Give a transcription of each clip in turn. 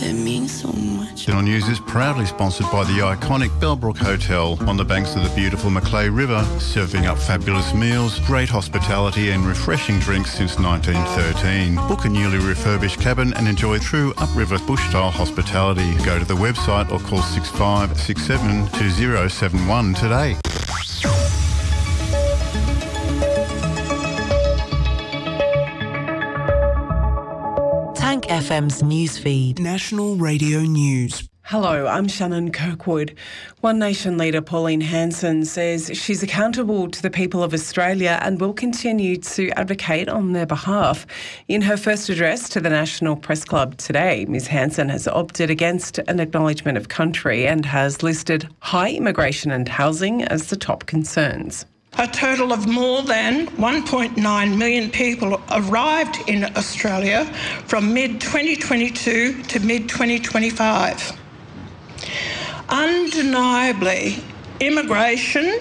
it means so much. Channel News is proudly sponsored by the iconic Bellbrook Hotel on the banks of the beautiful Macleay River, serving up fabulous meals, great hospitality and refreshing drinks since 1913. Book a newly refurbished cabin and enjoy true upriver bush-style hospitality. Go to the website or call 6567 2071 today. Tank FM's newsfeed. National Radio News. Hello, I'm Shannon Kirkwood. One Nation leader Pauline Hanson says she's accountable to the people of Australia and will continue to advocate on their behalf. In her first address to the National Press Club today, Ms Hanson has opted against an acknowledgement of country and has listed high immigration and housing as the top concerns. A total of more than 1.9 million people arrived in Australia from mid-2022 to mid-2025. Undeniably, immigration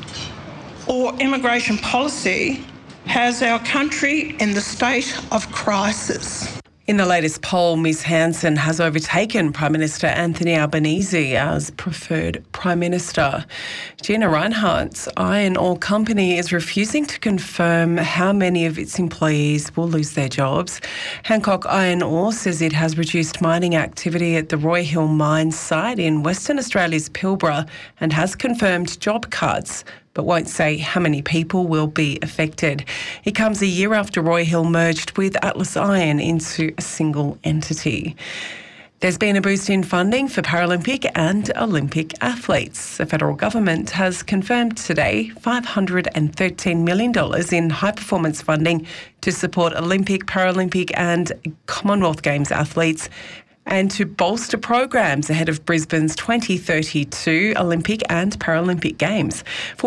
or immigration policy has our country in the state of crisis. In the latest poll, Ms Hanson has overtaken Prime Minister Anthony Albanese as preferred Prime Minister. Gina Rinehart's iron ore company is refusing to confirm how many of its employees will lose their jobs. Hancock Iron Ore says it has reduced mining activity at the Roy Hill mine site in Western Australia's Pilbara and has confirmed job cuts, but won't say how many people will be affected. It comes a year after Roy Hill merged with Atlas Iron into a single entity. There's been a boost in funding for Paralympic and Olympic athletes. The federal government has confirmed today $513 million in high-performance funding to support Olympic, Paralympic and Commonwealth Games athletes and to bolster programs ahead of Brisbane's 2032 Olympic and Paralympic Games.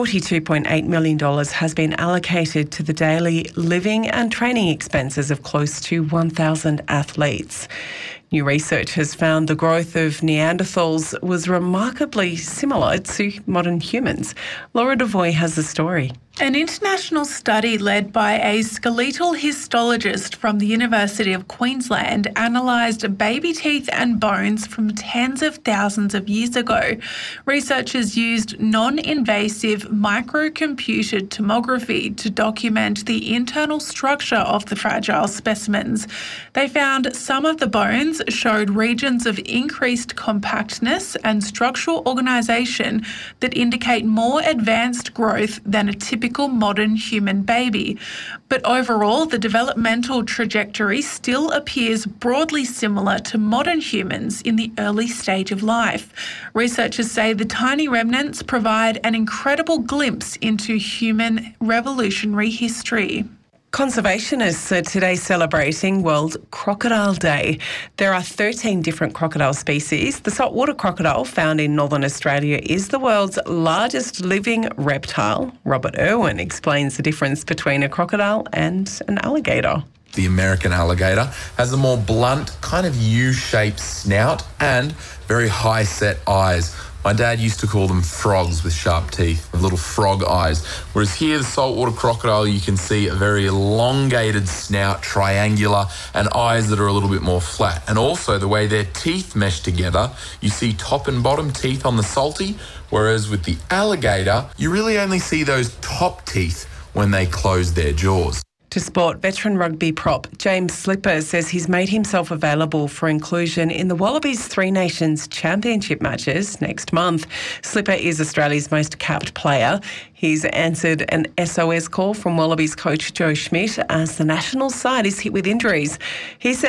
$42.8 million has been allocated to the daily living and training expenses of close to 1,000 athletes. New research has found the growth of Neanderthals was remarkably similar to modern humans. Laura Devoy has the story. An international study led by a skeletal histologist from the University of Queensland analysed baby teeth and bones from tens of thousands of years ago. Researchers used non-invasive microcomputed tomography to document the internal structure of the fragile specimens. They found some of the bones showed regions of increased compactness and structural organisation that indicate more advanced growth than a typical modern human baby. But overall, the developmental trajectory still appears broadly similar to modern humans in the early stage of life. Researchers say the tiny remnants provide an incredible glimpse into human revolutionary history. Conservationists are today celebrating World Crocodile Day. There are 13 different crocodile species. The saltwater crocodile found in Northern Australia is the world's largest living reptile. Robert Irwin explains the difference between a crocodile and an alligator. The American alligator has a more blunt, kind of U-shaped snout and very high-set eyes. My dad used to call them frogs with sharp teeth, little frog eyes. Whereas here, the saltwater crocodile, you can see a very elongated snout, triangular, and eyes that are a little bit more flat. And also the way their teeth mesh together, you see top and bottom teeth on the salty, whereas with the alligator, you really only see those top teeth when they close their jaws. To sport, veteran rugby prop James Slipper says he's made himself available for inclusion in the Wallabies Three Nations Championship matches next month. Slipper is Australia's most capped player. He's answered an SOS call from Wallabies coach Joe Schmidt as the national side is hit with injuries. He said